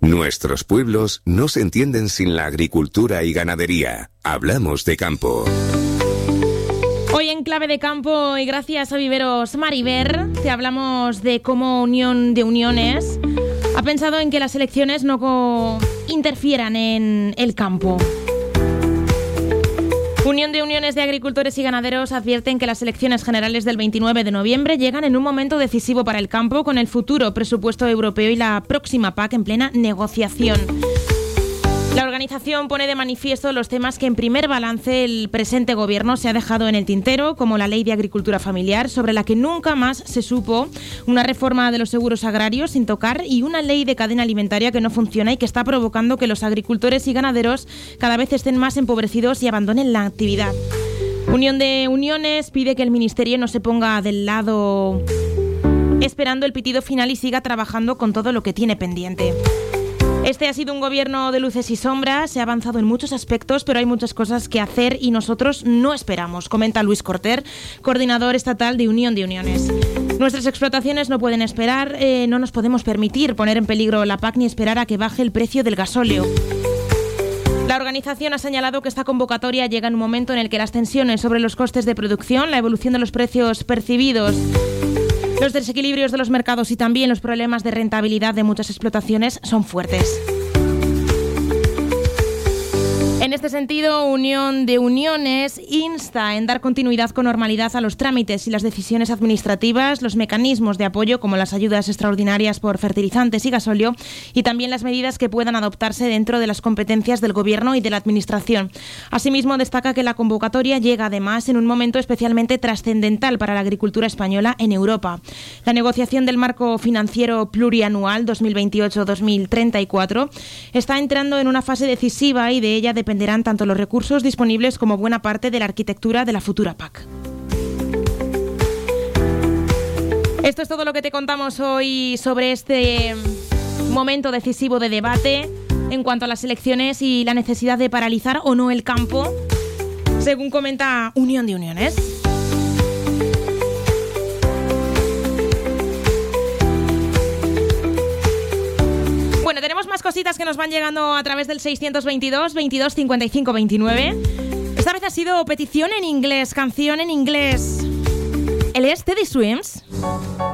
Nuestros pueblos no se entienden sin la agricultura y ganadería. Hablamos de campo. Hoy en Clave de Campo y gracias a Viveros Mariver te hablamos de cómo Unión de Uniones ha pensado en que las elecciones no interfieran en el campo. Unión de Uniones de Agricultores y Ganaderos advierten que las elecciones generales del 29 de noviembre llegan en un momento decisivo para el campo, con el futuro presupuesto europeo y la próxima PAC en plena negociación. La organización pone de manifiesto los temas que en primer balance el presente gobierno se ha dejado en el tintero, como la Ley de Agricultura Familiar, sobre la que nunca más se supo, una reforma de los seguros agrarios sin tocar y una ley de cadena alimentaria que no funciona y que está provocando que los agricultores y ganaderos cada vez estén más empobrecidos y abandonen la actividad. Unión de Uniones pide que el Ministerio no se ponga del lado esperando el pitido final y siga trabajando con todo lo que tiene pendiente. Este ha sido un gobierno de luces y sombras, se ha avanzado en muchos aspectos, pero hay muchas cosas que hacer y nosotros no esperamos, comenta Luis Corter, coordinador estatal de Unión de Uniones. Nuestras explotaciones no pueden esperar, no nos podemos permitir poner en peligro la PAC ni esperar a que baje el precio del gasóleo. La organización ha señalado que esta convocatoria llega en un momento en el que las tensiones sobre los costes de producción, la evolución de los precios percibidos, los desequilibrios de los mercados y también los problemas de rentabilidad de muchas explotaciones son fuertes. En este sentido, Unión de Uniones insta en dar continuidad con normalidad a los trámites y las decisiones administrativas, los mecanismos de apoyo como las ayudas extraordinarias por fertilizantes y gasóleo y también las medidas que puedan adoptarse dentro de las competencias del Gobierno y de la Administración. Asimismo, destaca que la convocatoria llega además en un momento especialmente trascendental para la agricultura española en Europa. La negociación del marco financiero plurianual 2028-2034 está entrando en una fase decisiva y de ella dependerán tanto los recursos disponibles como buena parte de la arquitectura de la futura PAC. Esto es todo lo que te contamos hoy sobre este momento decisivo de debate en cuanto a las elecciones y la necesidad de paralizar o no el campo, según comenta Unión de Uniones. Bueno, tenemos más cositas que nos van llegando a través del 622 22 55 29. Esta vez ha sido petición en inglés, canción en inglés. Él es Teddy Swims.